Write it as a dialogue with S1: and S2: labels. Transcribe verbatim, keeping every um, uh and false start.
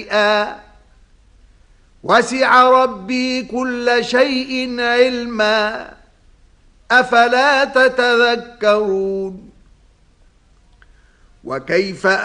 S1: وسع ربي كل شيء علما أفلا تتذكرون وكيف